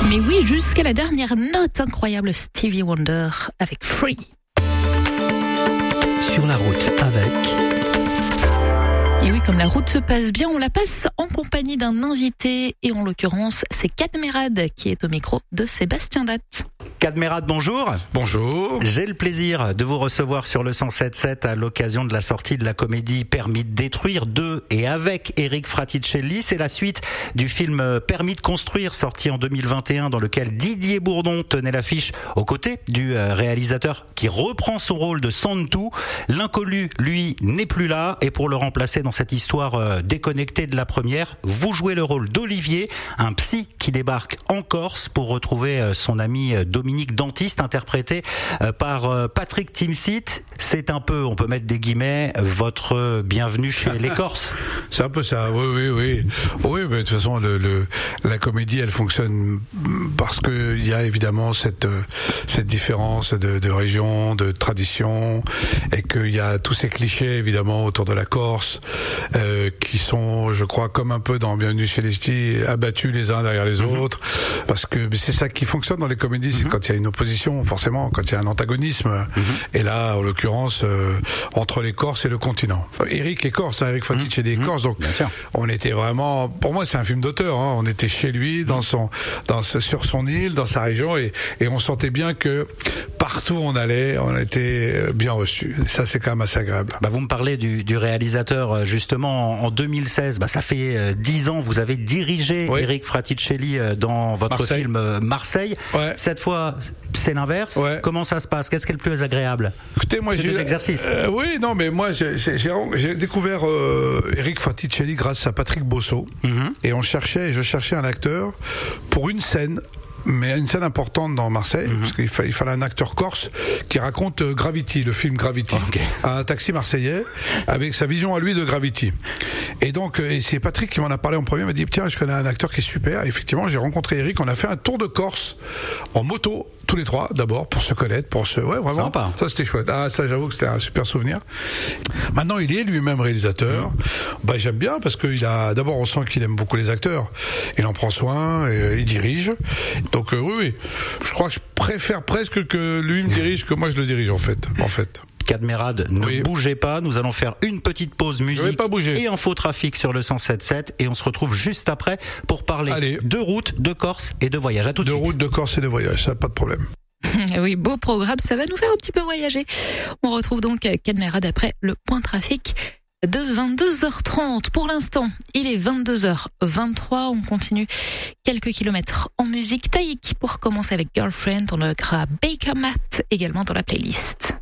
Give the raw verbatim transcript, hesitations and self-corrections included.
Mais oui, jusqu'à la dernière note, incroyable Stevie Wonder avec Free. Sur la route avec... Et oui, comme la route se passe bien, on la passe en compagnie d'un invité. Et en l'occurrence, c'est Cadmerade qui est au micro de Sébastien Datte. Cadmerade, bonjour. Bonjour. J'ai le plaisir de vous recevoir sur le cent sept sept à l'occasion de la sortie de la comédie Permis de détruire de et avec Eric Fraticelli. C'est la suite du film Permis de construire, sorti en deux mille vingt et un, dans lequel Didier Bourdon tenait l'affiche aux côtés du réalisateur qui reprend son rôle de Santou. L'inconnu, lui, n'est plus là, et pour le remplacer dans cette histoire déconnectée de la première, vous jouez le rôle d'Olivier, un psy qui débarque en Corse pour retrouver son ami Dominique Dantiste, interprété par Patrick Timsit. C'est un peu, on peut mettre des guillemets, votre bienvenue chez les Corses. C'est un peu ça, oui, oui, oui. Oui, mais de toute façon, le, le, la comédie, elle fonctionne parce que il y a évidemment cette, cette différence de, de région, de tradition, et qu'il y a tous ces clichés, évidemment, autour de la Corse, euh, qui sont, je crois, comme un peu dans Bienvenue chez les Ch'tis, abattus les uns derrière les mmh. autres, parce que c'est ça qui fonctionne dans les comédies, c'est mmh. quand il y a une opposition, forcément, quand il y a un antagonisme, mmh. et là, en l'occurrence, euh, entre les Corses et le continent. Eric est corse, hein, Eric Fraticelli est corse, donc on était vraiment, pour moi, c'est un film d'auteur, hein, on était chez lui, dans son, dans ce, sur son île, dans sa région, et, et on sentait bien que partout où on allait, on était bien reçus. Ça, c'est quand même assez agréable. Bah, vous me parlez du, du réalisateur, justement, en deux mille seize, bah, ça fait dix ans, vous avez dirigé oui. Eric Fraticelli dans votre Marseille. film Marseille. Ouais. Cette fois, c'est l'inverse. Ouais. Comment ça se passe? Qu'est-ce qui est le plus agréable? Écoutez, moi, c'est j'ai des exercices. Euh, oui, non, mais moi, j'ai, j'ai, j'ai découvert euh, Eric Fraticelli grâce à Patrick Bosso, mm-hmm. et on cherchait, je cherchais un acteur pour une scène. Mais une scène importante dans Marseille, mmh. parce qu'il fallait, il fallait un acteur corse qui raconte euh, Gravity, le film Gravity, okay. un taxi marseillais, avec sa vision à lui de Gravity. Et donc, et c'est Patrick qui m'en a parlé en premier, il m'a dit, tiens, je connais un acteur qui est super. Et effectivement, j'ai rencontré Eric, on a fait un tour de Corse, en moto, tous les trois, d'abord, pour se connaître, pour se, ouais, vraiment. Sympa. Ça, c'était chouette. Ah, ça, j'avoue que c'était un super souvenir. Maintenant, il est lui-même réalisateur. Mmh. Bah, j'aime bien, parce qu'il a, d'abord, on sent qu'il aime beaucoup les acteurs. Il en prend soin, et, il dirige. Donc euh, oui, oui, je crois que je préfère presque que lui me dirige que moi je le dirige en fait. En fait. Cadmerade, ne oui. bougez pas, nous allons faire une petite pause musique et infotrafic sur le cent sept sept, et on se retrouve juste après pour parler Allez. de route, de Corse et de voyage. À tout de, de suite. De route, de Corse et de voyage, ça pas de problème. Oui, beau programme, ça va nous faire un petit peu voyager. On retrouve donc Cadmerade après le point trafic de vingt-deux heures trente. Pour l'instant, il est vingt-deux heures vingt-trois. On continue quelques kilomètres en musique. Taïk pour commencer avec Girlfriend. On aura Baker Matt également dans la playlist.